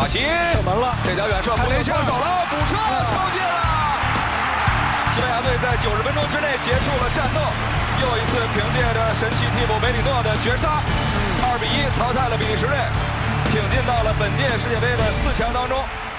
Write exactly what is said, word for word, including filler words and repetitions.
瓦奇射门了， 这脚远射不能下手了，补射敲进了！西班牙队在九十分钟之内结束了战斗，又一次凭借着神奇替补梅里诺的绝杀，二比一淘汰了比利时队，挺进到了本届世界杯的四强当中。